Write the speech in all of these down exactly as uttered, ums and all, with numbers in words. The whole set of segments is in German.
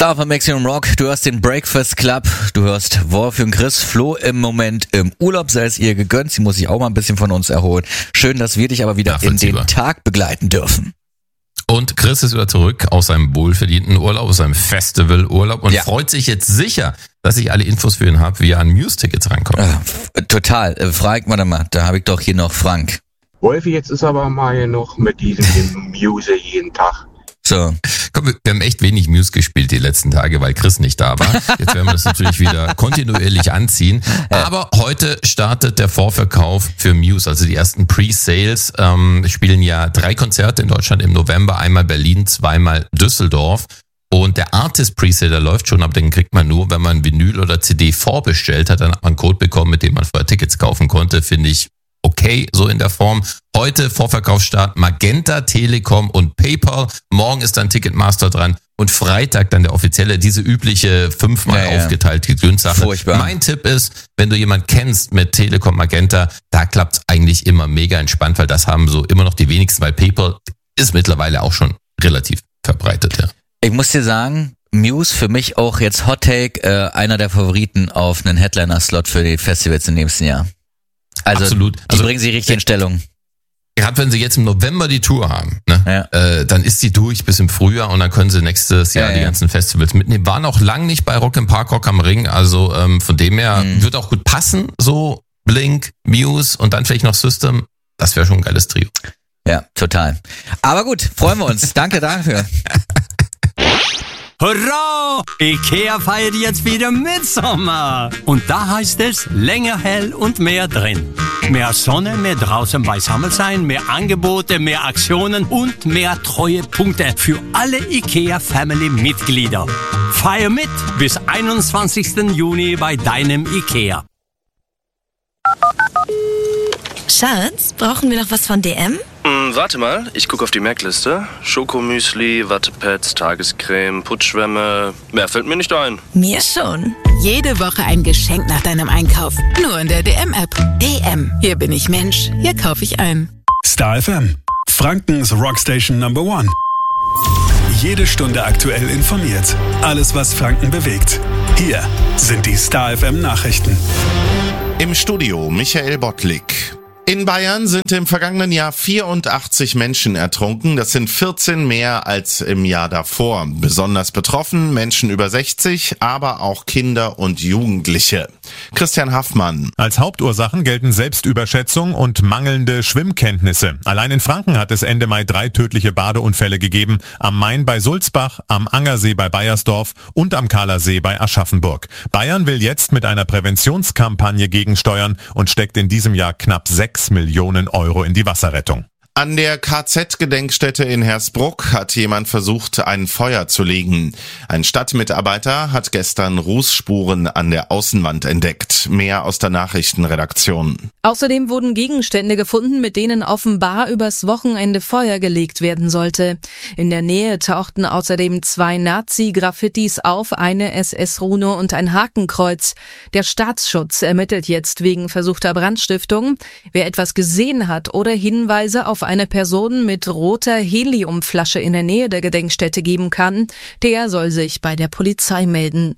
Star von Maximum Rock, du hörst den Breakfast Club, du hörst Wolf und Chris. Flo im Moment im Urlaub, sei es ihr gegönnt, sie muss sich auch mal ein bisschen von uns erholen. Schön, dass wir dich aber wieder in den Tag begleiten dürfen. Und Chris ist wieder zurück aus seinem wohlverdienten Urlaub, aus seinem Festivalurlaub und ja. freut sich jetzt sicher, dass ich alle Infos für ihn habe, wie er an Muse-Tickets rankommt. Äh, total. Äh, frag mal, mal, da habe ich doch hier noch Frank. Wolfi, jetzt ist aber mal genug mit diesem Muse jeden Tag. So. Komm, wir haben echt wenig Muse gespielt die letzten Tage, weil Chris nicht da war. Jetzt werden wir das natürlich wieder kontinuierlich anziehen. Aber heute startet der Vorverkauf für Muse, also die ersten Pre-Sales. Ähm, spielen ja drei Konzerte in Deutschland im November, einmal Berlin, zweimal Düsseldorf. Und der Artist Presale, der läuft schon, aber den kriegt man nur, wenn man Vinyl oder C D vorbestellt hat. Dann hat man einen Code bekommen, mit dem man vorher Tickets kaufen konnte. Finde ich okay, so in der Form. Heute Vorverkaufsstart Magenta, Telekom und PayPal. Morgen ist dann Ticketmaster dran. Und Freitag dann der offizielle, diese übliche fünfmal ja, ja. aufgeteilte Günstsache. Furchtbar. Mein Tipp ist, wenn du jemanden kennst mit Telekom, Magenta, da klappt's eigentlich immer mega entspannt, weil das haben so immer noch die wenigsten, weil PayPal ist mittlerweile auch schon relativ verbreitet, ja. Ich muss dir sagen, Muse für mich auch jetzt Hot Take, äh, einer der Favoriten auf einen Headliner-Slot für die Festivals im nächsten Jahr. Also, Absolut. Die also bringen sie richtig in Stellung. Gerade wenn sie jetzt im November die Tour haben, ne, ja. äh, dann ist sie durch bis im Frühjahr und dann können sie nächstes Jahr ja, die ja. ganzen Festivals mitnehmen. Waren auch lang nicht bei Rock im Park, Rock am Ring, also ähm, von dem her mhm. wird auch gut passen, so Blink, Muse und dann vielleicht noch System. Das wäre schon ein geiles Trio. Ja, total. Aber gut, freuen wir uns. Danke dafür. Hurra! Ikea feiert jetzt wieder Mitsommer. Und da heißt es länger hell und mehr drin. Mehr Sonne, mehr draußen beisammen sein, mehr Angebote, mehr Aktionen und mehr Treuepunkte für alle Ikea-Family-Mitglieder. Feier mit bis einundzwanzigsten Juni bei deinem Ikea. Schatz, brauchen wir noch was von D M? Hm, warte mal, ich gucke auf die Merkliste. Schokomüsli, Wattepads, Tagescreme, Putzschwämme. Mehr fällt mir nicht ein. Mir schon. Jede Woche ein Geschenk nach deinem Einkauf. Nur in der D M-App. D M. Hier bin ich Mensch. Hier kaufe ich ein. Star F M. Frankens Rockstation Number One. Jede Stunde aktuell informiert. Alles, was Franken bewegt. Hier sind die Star F M Nachrichten. Im Studio Michael Bottlik. In Bayern sind im vergangenen Jahr vierundachtzig Menschen ertrunken. Das sind vierzehn mehr als im Jahr davor. Besonders betroffen Menschen über sechzig, aber auch Kinder und Jugendliche. Christian Haffmann. Als Hauptursachen gelten Selbstüberschätzung und mangelnde Schwimmkenntnisse. Allein in Franken hat es Ende Mai drei tödliche Badeunfälle gegeben. Am Main bei Sulzbach, am Angersee bei Baiersdorf und am Kahlersee bei Aschaffenburg. Bayern will jetzt mit einer Präventionskampagne gegensteuern und steckt in diesem Jahr knapp sechs Millionen Euro in die Wasserrettung. An der K Z-Gedenkstätte in Hersbruck hat jemand versucht, ein Feuer zu legen. Ein Stadtmitarbeiter hat gestern Rußspuren an der Außenwand entdeckt. Mehr aus der Nachrichtenredaktion. Außerdem wurden Gegenstände gefunden, mit denen offenbar übers Wochenende Feuer gelegt werden sollte. In der Nähe tauchten außerdem zwei Nazi-Graffitis auf, eine S S-Rune und ein Hakenkreuz. Der Staatsschutz ermittelt jetzt wegen versuchter Brandstiftung. Wer etwas gesehen hat oder Hinweise auf eine Person mit roter Heliumflasche in der Nähe der Gedenkstätte geben kann, der soll sich bei der Polizei melden.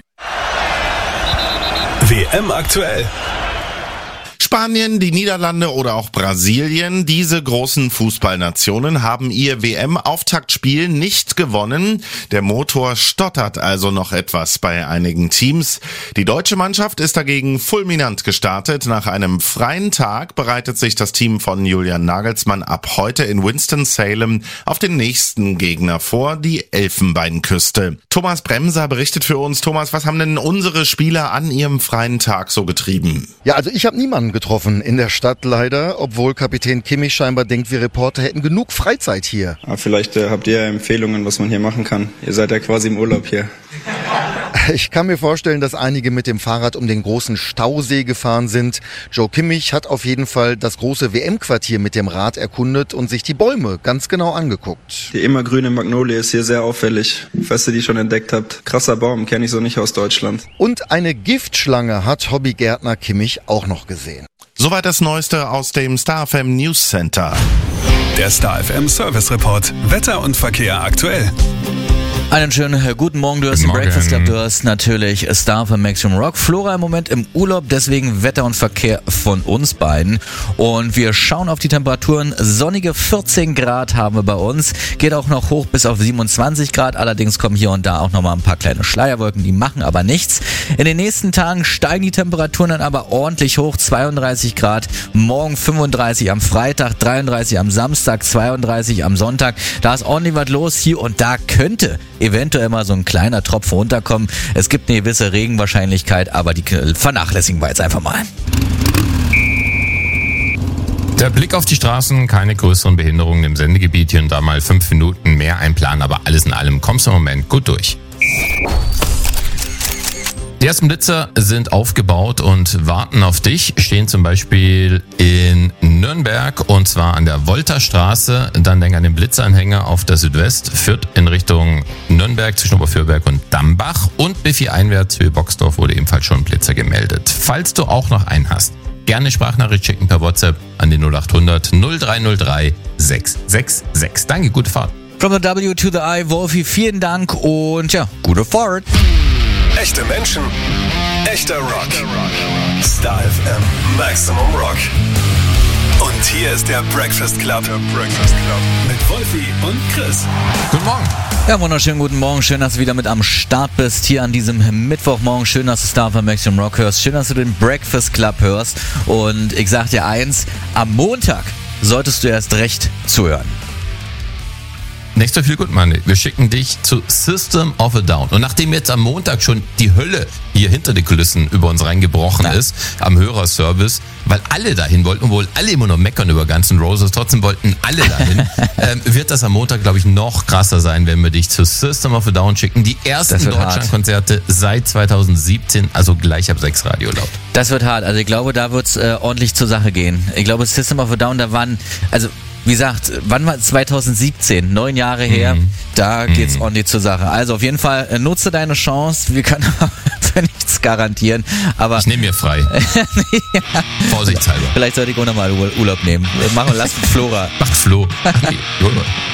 W M aktuell. Spanien, die Niederlande oder auch Brasilien, diese großen Fußballnationen haben ihr W M-Auftaktspiel nicht gewonnen. Der Motor stottert also noch etwas bei einigen Teams. Die deutsche Mannschaft ist dagegen fulminant gestartet. Nach einem freien Tag bereitet sich das Team von Julian Nagelsmann ab heute in Winston-Salem auf den nächsten Gegner vor, die Elfenbeinküste. Thomas Bremser berichtet für uns. Thomas, was haben denn unsere Spieler an ihrem freien Tag so getrieben? Ja, also ich habe niemanden getroffen in der Stadt leider, obwohl Kapitän Kimmich scheinbar denkt, wir Reporter hätten genug Freizeit hier. Aber vielleicht äh, habt ihr ja Empfehlungen, was man hier machen kann. Ihr seid ja quasi im Urlaub hier. Ich kann mir vorstellen, dass einige mit dem Fahrrad um den großen Stausee gefahren sind. Joe Kimmich hat auf jeden Fall das große W M-Quartier mit dem Rad erkundet und sich die Bäume ganz genau angeguckt. Die immergrüne Magnolie ist hier sehr auffällig, falls ihr die schon entdeckt habt. Krasser Baum, kenne ich so nicht aus Deutschland. Und eine Giftschlange hat Hobbygärtner Kimmich auch noch gesehen. Soweit das Neueste aus dem Star F M News Center. Der Star F M Service Report. Wetter und Verkehr aktuell. Einen schönen guten Morgen, du hast den Breakfast Club, du hast natürlich Star von Maximum Rock. Flora im Moment im Urlaub, deswegen Wetter und Verkehr von uns beiden. Und wir schauen auf die Temperaturen. Sonnige vierzehn Grad haben wir bei uns. Geht auch noch hoch bis auf siebenundzwanzig Grad. Allerdings kommen hier und da auch nochmal ein paar kleine Schleierwolken, die machen aber nichts. In den nächsten Tagen steigen die Temperaturen dann aber ordentlich hoch. zweiunddreißig Grad, morgen fünfunddreißig am Freitag, dreiunddreißig am Samstag, zweiunddreißig am Sonntag. Da ist ordentlich was los. Hier und da könnte eventuell mal so ein kleiner Tropfen runterkommen. Es gibt eine gewisse Regenwahrscheinlichkeit, aber die vernachlässigen wir jetzt einfach mal. Der Blick auf die Straßen, keine größeren Behinderungen im Sendegebiet, hier und da mal fünf Minuten mehr einplanen, aber alles in allem kommst du im Moment gut durch. Die ersten Blitzer sind aufgebaut und warten auf dich, stehen zum Beispiel in Nürnberg und zwar an der Wolterstraße. Dann denk an den Blitzanhänger auf der Südwest, führt in Richtung Nürnberg zwischen Oberfürberg und Dambach und Biffy einwärts für Boxdorf wurde ebenfalls schon Blitzer gemeldet. Falls du auch noch einen hast, gerne Sprachnachricht schicken per WhatsApp an den null acht hundert null drei null drei sechs sechs sechs. Danke, gute Fahrt. From the W to the I, Wolfi, vielen Dank und ja, gute Fahrt. Echte Menschen, echter Rock. Star F M, Maximum Rock. Und hier ist der Breakfast Club. Der Breakfast Club. Mit Wolfi und Chris. Guten Morgen. Ja, wunderschönen guten Morgen. Schön, dass du wieder mit am Start bist hier an diesem Mittwochmorgen. Schön, dass du Star von Maximum Rock hörst. Schön, dass du den Breakfast Club hörst. Und ich sag dir eins, am Montag solltest du erst recht zuhören. Nicht so viel gut, Mann. Wir schicken dich zu System of a Down. Und nachdem jetzt am Montag schon die Hölle hier hinter den Kulissen über uns reingebrochen ja. ist, am Hörerservice, weil alle dahin wollten, obwohl alle immer nur meckern über Guns N' Roses, trotzdem wollten alle dahin, ähm, wird das am Montag, glaube ich, noch krasser sein, wenn wir dich zu System of a Down schicken. Die ersten Deutschlandkonzerte seit zweitausendsiebzehn, also gleich ab sechs Radio laut. Das wird hart. Also ich glaube, da wird es äh, ordentlich zur Sache gehen. Ich glaube, System of a Down, da waren, also wie gesagt, wann war zweitausendsiebzehn? Neun Jahre her. Mhm. Da geht's mhm. ordentlich zur Sache. Also auf jeden Fall äh, nutze deine Chance. Wir können für nichts garantieren. Aber ich nehme mir frei. ja. Vorsichtshalber. Vielleicht sollte ich auch nochmal Urlaub nehmen. Machen wir, lass Flora. Mach Flo. Okay.